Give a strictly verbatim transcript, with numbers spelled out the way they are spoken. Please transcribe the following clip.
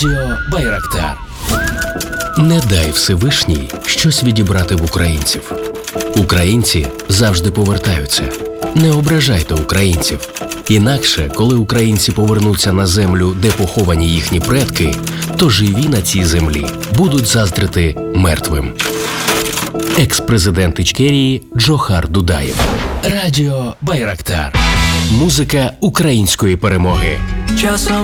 Радіо Байрактар. Не дай Всевишній щось відібрати в українців. Українці завжди повертаються. Не ображайте українців. Інакше, коли українці повернуться на землю, де поховані їхні предки, то живі на цій землі будуть заздрити мертвим. Екс-президент Ічкерії Джохар Дудаєв. Радіо Байрактар. Музика української перемоги.